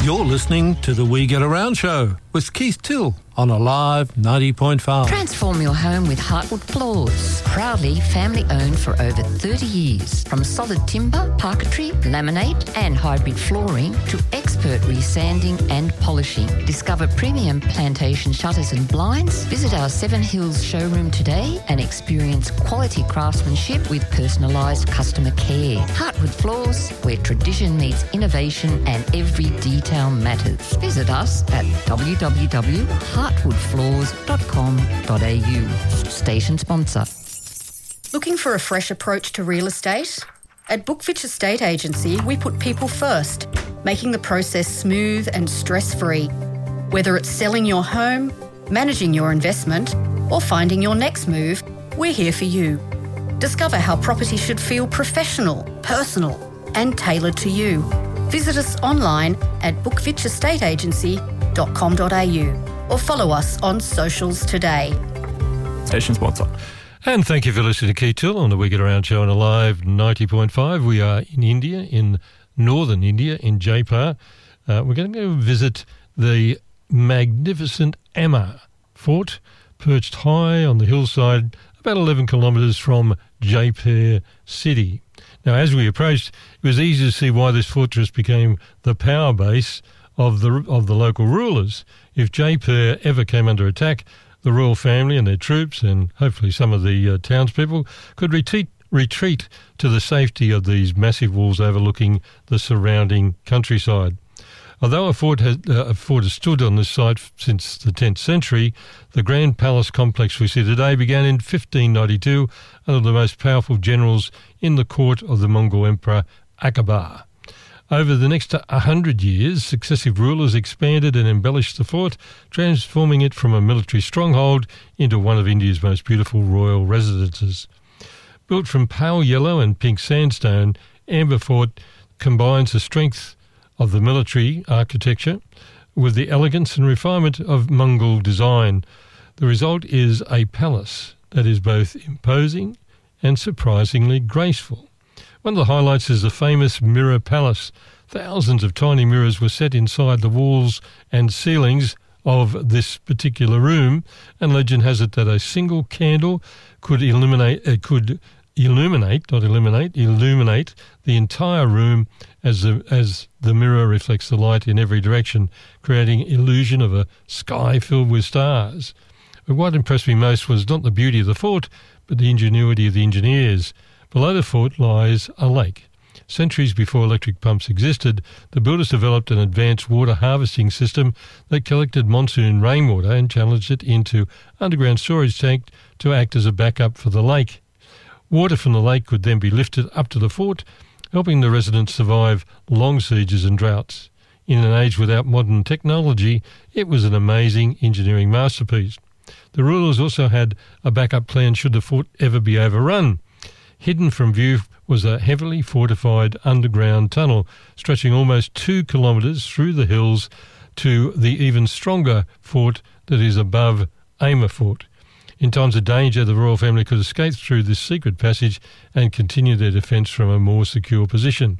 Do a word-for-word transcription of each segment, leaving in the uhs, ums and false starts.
You're listening to the We Get Around Show with Keith Till on Alive ninety point five. Transform your home with Heartwood Floors. Proudly family owned for over thirty years. From solid timber, parquetry, laminate and hybrid flooring to expert resanding and polishing. Discover premium plantation shutters and blinds. Visit our Seven Hills showroom today and experience quality craftsmanship with personalised customer care. Heartwood Floors, where tradition meets innovation and every detail matters. Visit us at w w w dot heartwood floors dot com dot a u. Station sponsor. Looking for a fresh approach to real estate? At Bookfitch Estate Agency, we put people first, making the process smooth and stress-free. Whether it's selling your home, managing your investment, or finding your next move, we're here for you. Discover how property should feel professional, personal, and tailored to you. Visit us online at bookfitch estate agency dot com dot a u or follow us on socials today. Station sponsor. And thank you for listening to Keith Till on the We Get Around Show on Alive ninety point five. We are in India, in northern India, in Jaipur. Uh, we're going to go visit the magnificent Amer Fort, perched high on the hillside, about eleven kilometres from Jaipur city. Now, as we approached, it was easy to see why this fortress became the power base of the of the local rulers. If Jaipur ever came under attack, the royal family and their troops, and hopefully some of the uh, townspeople, could retreat retreat to the safety of these massive walls overlooking the surrounding countryside. Although a fort, has, uh, a fort has stood on this site since the tenth century, the grand palace complex we see today began in fifteen ninety-two under the most powerful generals in the court of the Mongol Emperor Akbar. Over the next one hundred years, successive rulers expanded and embellished the fort, transforming it from a military stronghold into one of India's most beautiful royal residences. Built from pale yellow and pink sandstone, Amer Fort combines the strength of the military architecture with the elegance and refinement of Mongol design. The result is a palace that is both imposing and surprisingly graceful. One of the highlights is the famous Mirror Palace. Thousands of tiny mirrors were set inside the walls and ceilings of this particular room, and legend has it that a single candle could illuminate, uh, could illuminate, not eliminate, illuminate the entire room as the, as the mirror reflects the light in every direction, creating illusion of a sky filled with stars. But what impressed me most was not the beauty of the fort, but the ingenuity of the engineers. Below the fort lies a lake. Centuries before electric pumps existed, the builders developed an advanced water harvesting system that collected monsoon rainwater and channeled it into underground storage tank to act as a backup for the lake. Water from the lake could then be lifted up to the fort, helping the residents survive long sieges and droughts. In an age without modern technology, it was an amazing engineering masterpiece. The rulers also had a backup plan should the fort ever be overrun. Hidden from view was a heavily fortified underground tunnel stretching almost two kilometres through the hills to the even stronger fort that is above Amer Fort. In times of danger, the royal family could escape through this secret passage and continue their defence from a more secure position.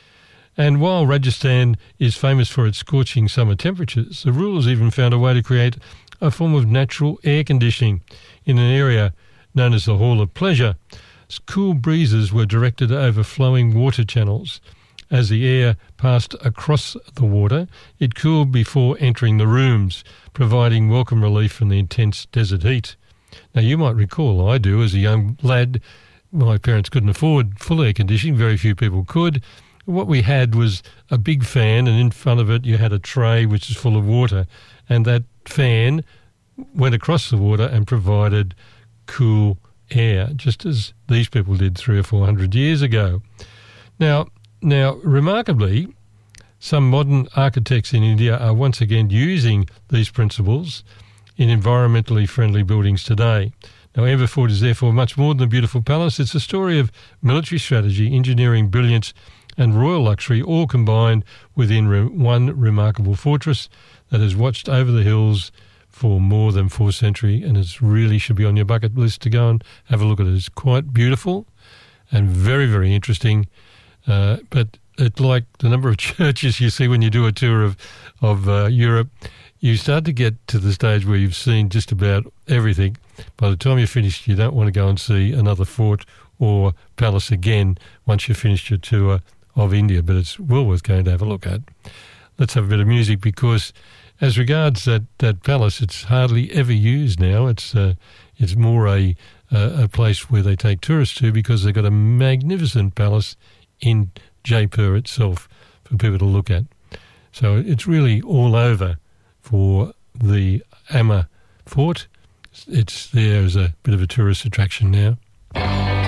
And while Rajasthan is famous for its scorching summer temperatures, the rulers even found a way to create a form of natural air conditioning in an area known as the Hall of Pleasure. Cool breezes were directed over flowing water channels. As the air passed across the water, it cooled before entering the rooms, providing welcome relief from the intense desert heat. Now, you might recall, I do, as a young lad, my parents couldn't afford full air conditioning, very few people could. What we had was a big fan, and in front of it you had a tray which is full of water, and that fan went across the water and provided cool air, just as these people did three or four hundred years ago. Now, now, remarkably, some modern architects in India are once again using these principles in environmentally friendly buildings today. Now, Amer Fort is therefore much more than a beautiful palace. It's a story of military strategy, engineering brilliance, and royal luxury, all combined within re- one remarkable fortress that has watched over the hills for more than four centuries, and it really should be on your bucket list to go and have a look at it. It's quite beautiful and very, very interesting, uh, but it like the number of churches you see when you do a tour of, of uh, Europe. You start to get to the stage where you've seen just about everything. By the time you're finished, you don't want to go and see another fort or palace again once you've finished your tour of India, but it's well worth going to have a look at. Let's have a bit of music, because as regards that, that palace, it's hardly ever used now. It's uh, it's more a uh, a place where they take tourists to, because they've got a magnificent palace in Jaipur itself for people to look at. So it's really all over for the Amer Fort. It's there as a bit of a tourist attraction now.